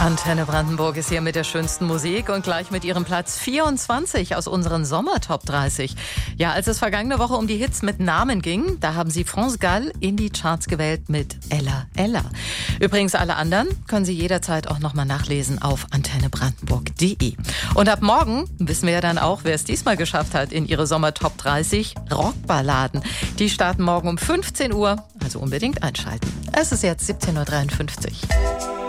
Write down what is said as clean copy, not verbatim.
Antenne Brandenburg ist hier mit der schönsten Musik und gleich mit ihrem Platz 24 aus unseren Sommer-Top 30. Ja, als es vergangene Woche um die Hits mit Namen ging, da haben sie France Gall in die Charts gewählt mit Ella Ella. Übrigens alle anderen können Sie jederzeit auch nochmal nachlesen auf antennebrandenburg.de. Und ab morgen wissen wir ja dann auch, wer es diesmal geschafft hat in ihre Sommer-Top 30 Rockballaden. Die starten morgen um 15 Uhr, also unbedingt einschalten. Es ist jetzt 17:53 Uhr.